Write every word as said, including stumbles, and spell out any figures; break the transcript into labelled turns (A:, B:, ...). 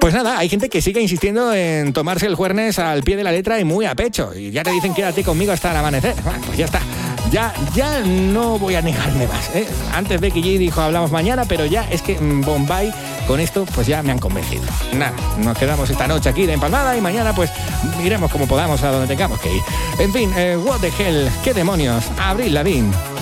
A: Pues nada, hay gente que sigue insistiendo en tomarse el jueves al pie de la letra y muy a pecho. Y ya te dicen quédate conmigo hasta el amanecer. Bueno, pues ya está. Ya, ya no voy a negarme más, ¿eh? Antes Becky G dijo hablamos mañana, pero ya es que Bombay con esto pues ya me han convencido. Nada, nos quedamos esta noche aquí de empalmada y mañana pues iremos como podamos a donde tengamos que ir. En fin, eh, what the hell, qué demonios, Avril Lavigne.